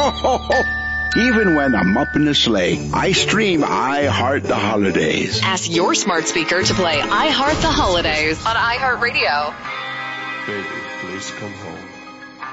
Ho, ho, ho. Even when I'm up in the sleigh, I stream I Heart the Holidays. Ask your smart speaker to play I Heart the Holidays on iHeartRadio. Baby, please come home.